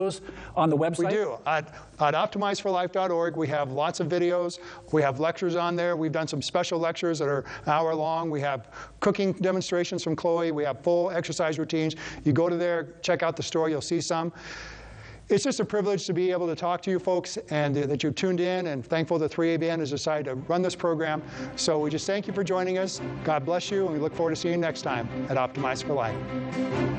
on the website? We do. At optimizeforlife.org, we have lots of videos. We have lectures on there. We've done some special lectures that are an hour long. We have cooking demonstrations from Chloe. We have full exercise routines. You go to there, check out the store. You'll see some. It's just a privilege to be able to talk to you folks and that you've tuned in, and thankful that 3ABN has decided to run this program. So we just thank you for joining us. God bless you, and we look forward to seeing you next time at Optimize for Life.